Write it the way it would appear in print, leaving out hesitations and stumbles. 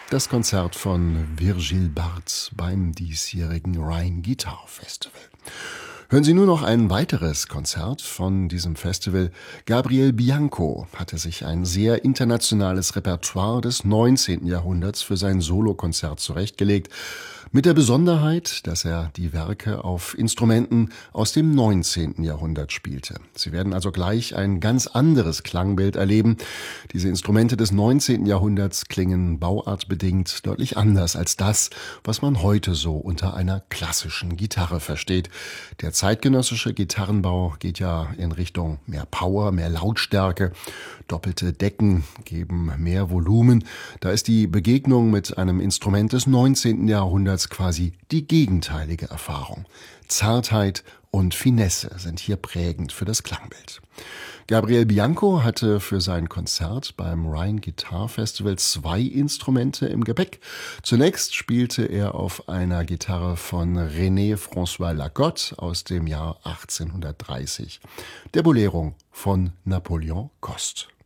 Das Konzert von Virgil Barth beim diesjährigen Rhine Guitar Festival. Hören Sie nur noch ein weiteres Konzert von diesem Festival. Gabriel Bianco hatte sich ein sehr internationales Repertoire des 19. Jahrhunderts für sein Solokonzert zurechtgelegt, mit der Besonderheit, dass er die Werke auf Instrumenten aus dem 19. Jahrhundert spielte. Sie werden also gleich ein ganz anderes Klangbild erleben. Diese Instrumente des 19. Jahrhunderts klingen bauartbedingt deutlich anders als das, was man heute so unter einer klassischen Gitarre versteht. Der zeitgenössische Gitarrenbau geht ja in Richtung mehr Power, mehr Lautstärke. Doppelte Decken geben mehr Volumen. Da ist die Begegnung mit einem Instrument des 19. Jahrhunderts quasi die gegenteilige Erfahrung. Zartheit und Finesse sind hier prägend für das Klangbild. Gabriel Bianco hatte für sein Konzert beim Rhine Guitar Festival 2 Instrumente im Gepäck. Zunächst spielte er auf einer Gitarre von René François Lagotte aus dem Jahr 1830, der Bolero von Napoleon Coste.